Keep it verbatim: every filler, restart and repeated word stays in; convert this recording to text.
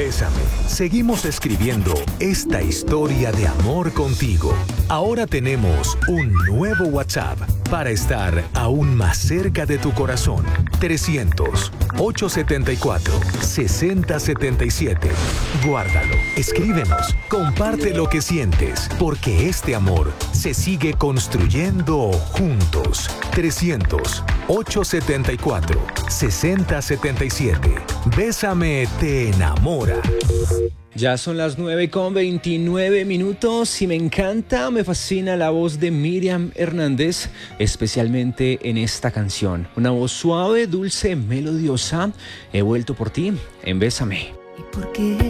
Bésame. Seguimos escribiendo esta historia de amor contigo. Ahora tenemos un nuevo WhatsApp para estar aún más cerca de tu corazón. trescientos, ochocientos setenta y cuatro, sesenta setenta y siete. Guárdalo, escríbenos, comparte lo que sientes, porque este amor se sigue construyendo juntos. trescientos, ochocientos setenta y cuatro, sesenta setenta y siete. Bésame te enamora. Ya son las nueve con veintinueve minutos y me encanta, me fascina la voz de Miriam Hernández, especialmente en esta canción. Una voz suave, dulce, melodiosa. He vuelto por ti en Bésame. ¿Y por qué?